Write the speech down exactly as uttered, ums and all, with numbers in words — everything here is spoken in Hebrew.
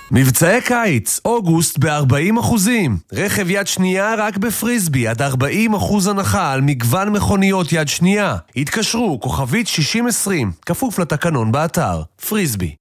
מבצעי קיץ, אוגוסט ב-ארבעים אחוזים. רכב יד שנייה רק בפריסבי, עד ארבעים אחוז הנחה על מגוון מכוניות יד שנייה. התקשרו, כוכבית שישים עשרים, כפוף לתקנון באתר. פריסבי.